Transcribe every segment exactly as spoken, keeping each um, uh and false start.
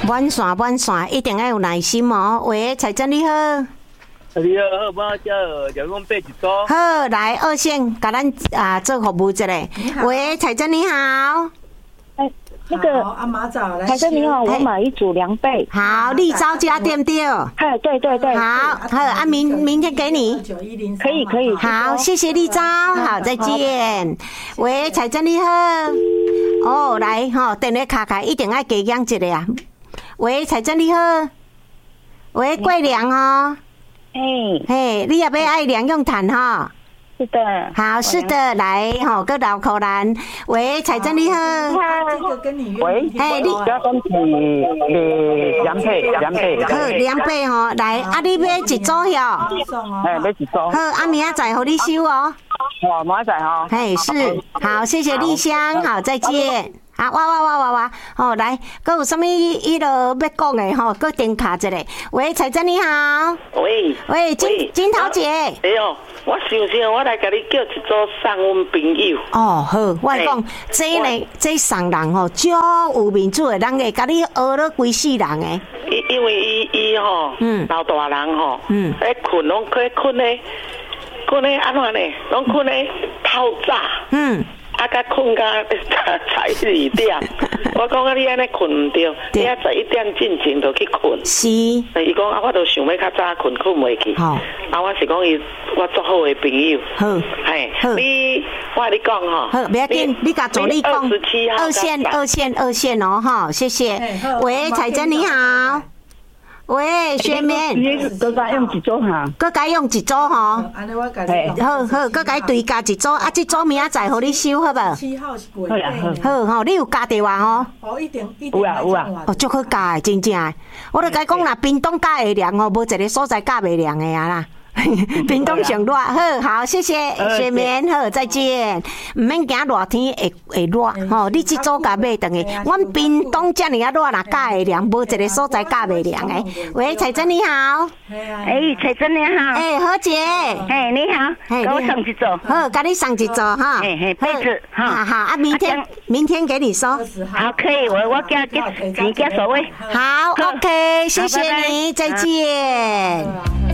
满线满线，一定要有耐心哦。喂，彩珍你好。 你好，好，帮我叫两公八一组。 好，来二线，给咱啊做服务一下。喂，彩珍你好。 哎，那个阿妈早来。 彩珍你好，我买一组凉被。 好，立招家对不对？ 哎，对对对。 好，好，啊明明天给你。 可以可以。 好，谢谢立招，好，再见。喂，彩珍你好。哦，来吼，电话卡卡一定要加讲一个啊。喂，彩珍你好。喂，贵良哦。 嘿， 嘿，你也要爱良用炭哈？ 是的。 好，是的，来吼，各老口兰。喂，彩珍你好。 喂， 哎，你要讲是呃凉被，凉被。 好，凉被吼，来，啊，你要一组哟？ 哎，要一组。 好，啊，明仔载互你收哦。 哇，明仔载哈。 嘿，是，好，谢谢丽香，好，再见。啊，哇哇哇哇哇！吼，来，佮有啥物迄落要讲的吼？佮电卡一下。喂，彩珍你好。 喂。 喂，金金桃姐。 哎呦，我想想，我来甲你叫一组送阮朋友。 哦，好，我讲这呢，这送人吼，足有面子的，人会甲你学了规世人的。 因因为伊伊吼，嗯，老大人吼，嗯，喺困拢可以困咧，困咧安怎呢？拢困咧透早。嗯。啊，甲困到十一二点，我讲啊，你安尼困唔着，你啊十一点进前就去困。 是。 伊讲啊，我都想要较早困，困袂去。好。啊，我是讲伊，我做好的朋友。好。嘿。好。你，我跟你讲吼。好，不要紧，你甲助理讲。二十七号。二线，二线，二线哦，哈，谢谢。喂，彩珍你好。喂，雪棉， 搁该用一组哈， 搁该用一组吼。好好，搁该对加一组，啊，这组明仔载互你收好无？ 七号是贵。 好吼，你有加电话吼？ 哦，一定一定。 有啊有啊。 哦，足好加的，真正的。我著甲讲啦，屏东加会凉哦，无一个所在加袂凉的啊啦。屏东上热，好好，谢谢雪棉，好，再见。唔免惊热天会会热，吼，你这组甲买等于，阮屏东遮尔啊热，若加会凉，无一个所在加袂凉的。喂，彩珍你好。 哎，彩珍你好。 哎，何姐。 哎，你好。给我送一组。 好，给你送一组哈。 嘿嘿，被子哈。 好好啊，明天明天给你收。 好，可以，我我加加钱加所谓。 好 ，OK， 谢谢你，再见。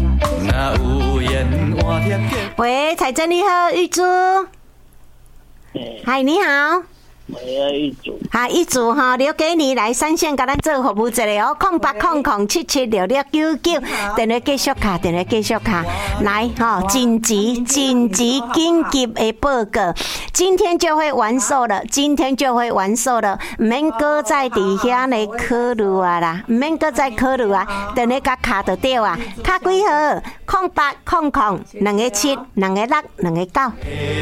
喂，彩珍你好，玉珠。嗨，你好。 一组， 好一组哈，留给你来三线，甲咱做服务一下哦，空八空空七七六六九九，电话继续卡，电话继续卡，来哈，紧急紧急紧急的报告，今天就会完售了，今天就会完售了，唔免搁再伫遐呢考虑啊啦，唔免搁再考虑啊，电话甲卡就对啊，卡几号？空八空空，两个七，两个六，两个九。